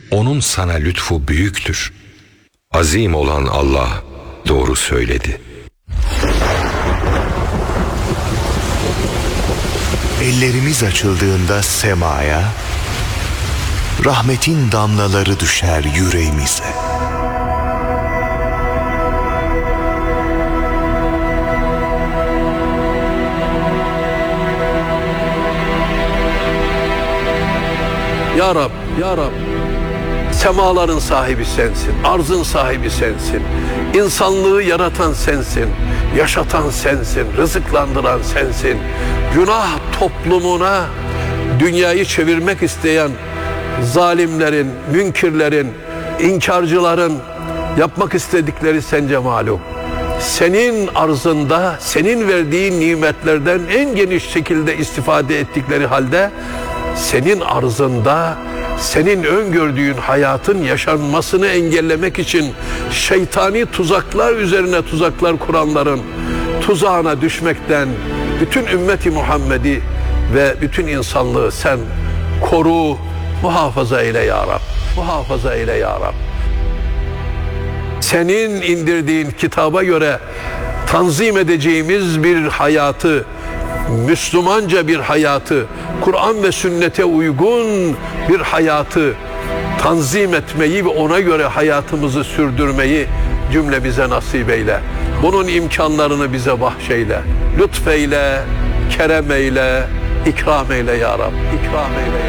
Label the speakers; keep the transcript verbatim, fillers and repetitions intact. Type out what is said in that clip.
Speaker 1: onun sana lütfu büyüktür. Azim olan Allah doğru söyledi.
Speaker 2: Ellerimiz açıldığında semaya, rahmetin damlaları düşer yüreğimize.
Speaker 3: Ya Rab, Ya Rab, semaların sahibi sensin, arzın sahibi sensin, insanlığı yaratan sensin, yaşatan sensin, rızıklandıran sensin. Günah toplumuna dünyayı çevirmek isteyen zalimlerin, münkirlerin, inkarcıların yapmak istedikleri sence malum. Senin arzında, senin verdiğin nimetlerden en geniş şekilde istifade ettikleri halde, senin arzında, senin öngördüğün hayatın yaşanmasını engellemek için şeytani tuzaklar üzerine tuzaklar kuranların tuzağına düşmekten bütün ümmeti Muhammed'i ve bütün insanlığı sen koru, muhafaza eyle ya Rab, muhafaza eyle ya Rab. Senin indirdiğin kitaba göre tanzim edeceğimiz bir hayatı, Müslümanca bir hayatı, Kur'an ve sünnete uygun bir hayatı tanzim etmeyi ve ona göre hayatımızı sürdürmeyi cümlemize nasip eyle. Bunun imkanlarını bize bahşeyle. Lütfeyle, kerem eyle, ikram eyle ya Rab, ikram eyle ya Rab.